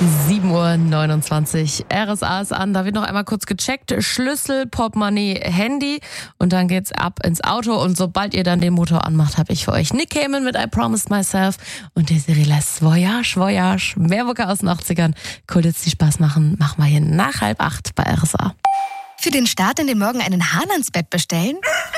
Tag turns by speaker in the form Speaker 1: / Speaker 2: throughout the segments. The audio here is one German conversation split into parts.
Speaker 1: 7:29 Uhr. RSA ist an. Da wird noch einmal kurz gecheckt. Schlüssel, Portemonnaie, Handy. Und dann geht's ab ins Auto. Und sobald ihr dann den Motor anmacht, habe ich für euch Nick Cayman mit I Promised Myself und Desiree Les Voyage, Voyage. Mehr Mucke aus den 80ern. Cool, jetzt die Spaß machen wir hier nach 7:30 bei RSA.
Speaker 2: Für den Start in den Morgen einen Hahn ans Bett bestellen?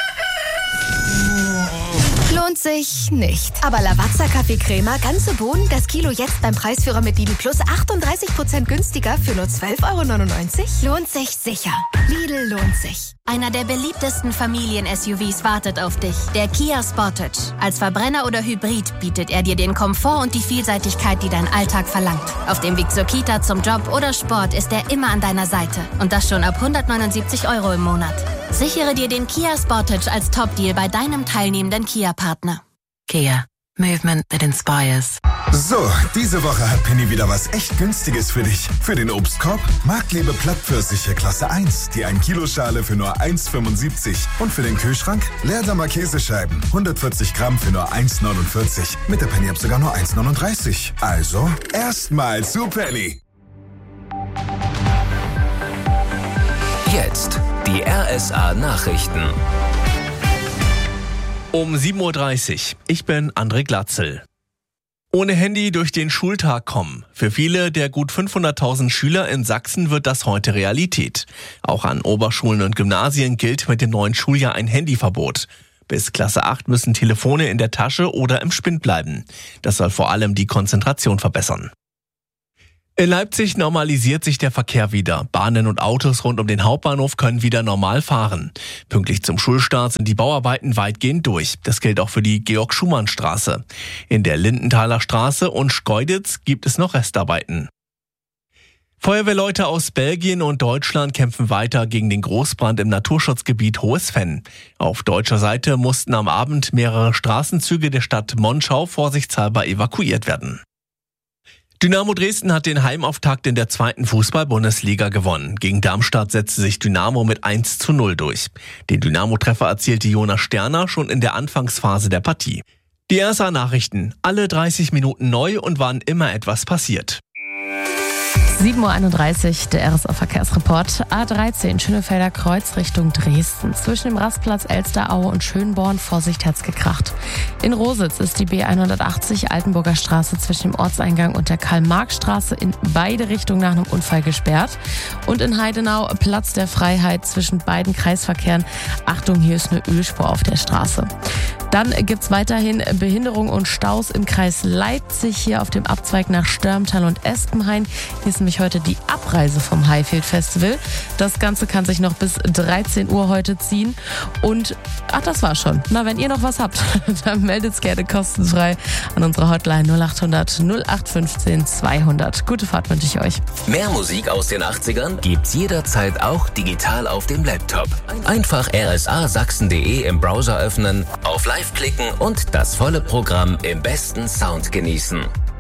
Speaker 2: Lohnt sich nicht. Aber Lavazza Kaffeecrema, ganze Bohnen, das Kilo jetzt beim Preisführer mit Lidl Plus 38% günstiger für nur 12,99 €? Lohnt sich sicher. Lidl lohnt sich.
Speaker 3: Einer der beliebtesten Familien-SUVs wartet auf dich. Der Kia Sportage. Als Verbrenner oder Hybrid bietet er dir den Komfort und die Vielseitigkeit, die dein Alltag verlangt. Auf dem Weg zur Kita, zum Job oder Sport ist er immer an deiner Seite. Und das schon ab 179 € im Monat. Sichere dir den Kia Sportage als Top-Deal bei deinem teilnehmenden Kia-Partner.
Speaker 4: Kia. Movement that inspires.
Speaker 5: So, diese Woche hat Penny wieder was echt Günstiges für dich. Für den Obstkorb Marktliebe Plattpfirsiche Klasse 1, die 1 Kilo Schale für nur 1,75. Und für den Kühlschrank Leerdammer Käsescheiben, 140 Gramm für nur 1,49. Mit der Penny-App sogar nur 1,39. Also, erstmal zu Penny.
Speaker 6: Jetzt die RSA-Nachrichten.
Speaker 7: Um 7:30 Uhr. Ich bin André Glatzel. Ohne Handy durch den Schultag kommen. Für viele der gut 500.000 Schüler in Sachsen wird das heute Realität. Auch an Oberschulen und Gymnasien gilt mit dem neuen Schuljahr ein Handyverbot. Bis Klasse 8 müssen Telefone in der Tasche oder im Spind bleiben. Das soll vor allem die Konzentration verbessern. In Leipzig normalisiert sich der Verkehr wieder. Bahnen und Autos rund um den Hauptbahnhof können wieder normal fahren. Pünktlich zum Schulstart sind die Bauarbeiten weitgehend durch. Das gilt auch für die Georg-Schumann-Straße. In der Lindenthaler Straße und Schkeuditz gibt es noch Restarbeiten. Feuerwehrleute aus Belgien und Deutschland kämpfen weiter gegen den Großbrand im Naturschutzgebiet Hohes Venn. Auf deutscher Seite mussten am Abend mehrere Straßenzüge der Stadt Monschau vorsichtshalber evakuiert werden. Dynamo Dresden hat den Heimauftakt in der 2. Fußball-Bundesliga gewonnen. Gegen Darmstadt setzte sich Dynamo mit 1:0 durch. Den Dynamo-Treffer erzielte Jonas Sterner schon in der Anfangsphase der Partie. Die RSA-Nachrichten, alle 30 Minuten neu und wann immer etwas passiert.
Speaker 1: 7:31 Uhr, der RSA-Verkehrsreport. A13, Schönefelder Kreuz Richtung Dresden. Zwischen dem Rastplatz Elsteraue und Schönborn, Vorsicht, hat's gekracht. In Rositz ist die B180 Altenburger Straße zwischen dem Ortseingang und der Karl-Marx-Straße in beide Richtungen nach einem Unfall gesperrt. Und in Heidenau Platz der Freiheit zwischen beiden Kreisverkehren. Achtung, hier ist eine Ölspur auf der Straße. Dann gibt's weiterhin Behinderung und Staus im Kreis Leipzig, hier auf dem Abzweig nach Störmtal und Espenhain. Hier ist nämlich heute die Abreise vom Highfield Festival. Das Ganze kann sich noch bis 13 Uhr heute ziehen. Und, das war's schon. Na, wenn ihr noch was habt, dann meldet's gerne kostenfrei an unsere Hotline 0800 0815 200. Gute Fahrt wünsche ich euch.
Speaker 6: Mehr Musik aus den 80ern gibt's jederzeit auch digital auf dem Laptop. Einfach rsasachsen.de im Browser öffnen, auf Live klicken und das volle Programm im besten Sound genießen.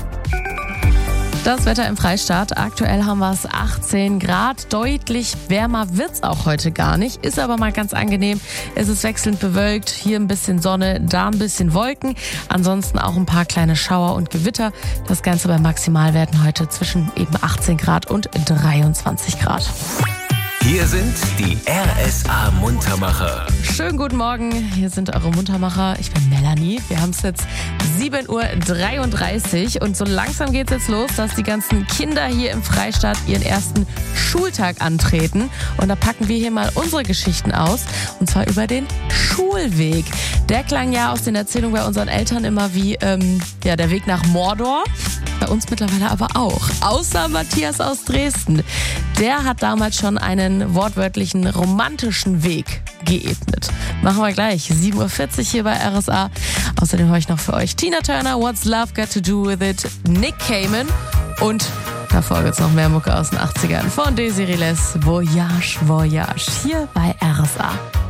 Speaker 1: Das Wetter im Freistaat. Aktuell haben wir es 18 Grad. Deutlich wärmer wird's auch heute gar nicht. Ist aber mal ganz angenehm. Es ist wechselnd bewölkt. Hier ein bisschen Sonne, da ein bisschen Wolken. Ansonsten auch ein paar kleine Schauer und Gewitter. Das Ganze bei Maximalwerten heute zwischen eben 18 Grad und 23 Grad.
Speaker 6: Hier sind die RSA-Muntermacher.
Speaker 1: Schönen guten Morgen, hier sind eure Muntermacher. Ich bin Melanie. Wir haben es jetzt 7:33 Uhr und so langsam geht's jetzt los, dass die ganzen Kinder hier im Freistaat ihren ersten Schultag antreten. Und da packen wir hier mal unsere Geschichten aus, und zwar über den Schulweg. Der klang ja aus den Erzählungen bei unseren Eltern immer wie der Weg nach Mordor. Bei uns mittlerweile aber auch. Außer Matthias aus Dresden. Der hat damals schon einen wortwörtlichen romantischen Weg geebnet. Machen wir gleich. 7:40 Uhr hier bei RSA. Außerdem höre ich noch für euch Tina Turner, What's Love Got to Do With It, Nick Cayman und davor gibt's noch mehr Mucke aus den 80ern von Desiree Les, Voyage, Voyage hier bei RSA.